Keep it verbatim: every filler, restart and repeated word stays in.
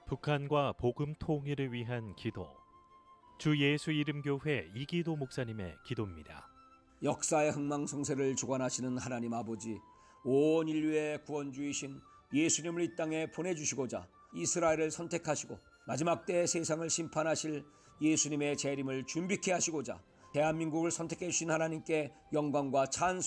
북한과 복음 통일을 위한 기도. 주 예수 이름 교회 이기도 목사님의 기도입니다. 역사의 흥망성쇠를 주관하시는 하나님 아버지, 온 인류의 구원주이신 예수님을 이 땅에 보내주시고자 이스라엘을 선택하시고 마지막 때 세상을 심판하실 예수님의 재림을 준비케 하시고자 대한민국을 선택해 주신 하나님께 영광과 찬송